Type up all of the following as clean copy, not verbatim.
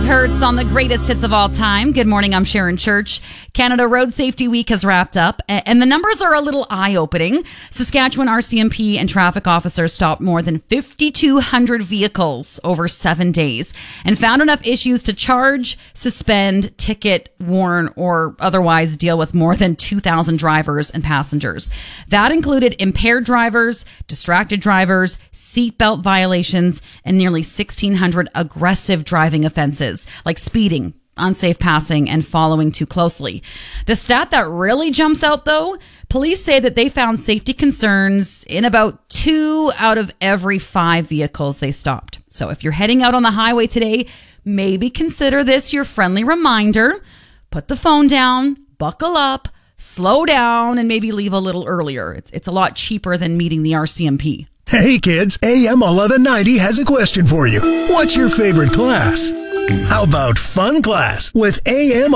Hurts on the greatest hits of all time. Good morning, I'm Sharon Church. Canada Road Safety Week has wrapped up, and the numbers are a little eye-opening. Saskatchewan RCMP and traffic officers stopped more than 5,200 vehicles over 7 days and found enough issues to charge, suspend, ticket, warn, or otherwise deal with more than 2,000 drivers and passengers. That included impaired drivers, distracted drivers, seatbelt violations, and nearly 1,600 aggressive driving offenses like speeding, unsafe passing, and following too closely. The stat that really jumps out, though, police say that they found safety concerns in about 2 out of every 5 vehicles they stopped. So if you're heading out on the highway today, maybe consider this your friendly reminder. Put the phone down, buckle up, slow down, and maybe leave a little earlier. It's a lot cheaper than meeting the RCMP. Hey kids, AM 1190 has a question for you. What's your favorite class? How about fun class with AM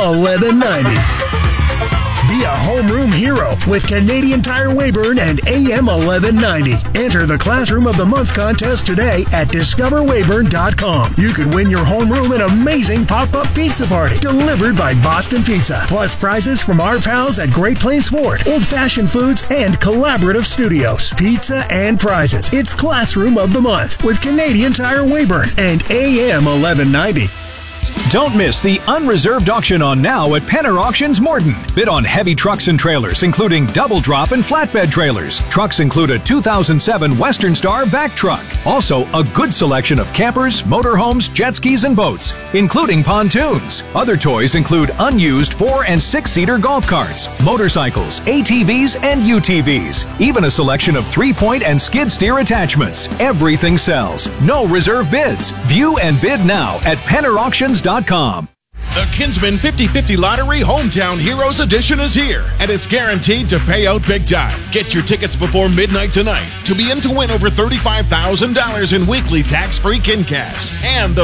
1190? Be a homeroom hero with Canadian Tire Weyburn and AM 1190. Enter the Classroom of the Month contest today at discoverweyburn.com. You could win your homeroom an amazing pop-up pizza party delivered by Boston Pizza. Plus prizes from our pals at Great Plains Ford, Old Fashioned Foods, and Collaborative Studios. Pizza and prizes. It's Classroom of the Month with Canadian Tire Weyburn and AM 1190. Don't miss the unreserved auction on now at Penner Auctions Morton. Bid on heavy trucks and trailers, including double drop and flatbed trailers. Trucks include a 2007 Western Star vac truck. Also, a good selection of campers, motorhomes, jet skis, and boats, including pontoons. Other toys include unused 4- and 6-seater golf carts, motorcycles, ATVs, and UTVs. Even a selection of 3-point and skid steer attachments. Everything sells. No reserve bids. View and bid now at PennerAuctions.com. The Kinsman 50/50 Lottery Hometown Heroes Edition is here, and it's guaranteed to pay out big time. Get your tickets before midnight tonight to be in to win over $35,000 in weekly tax-free Kin Cash and the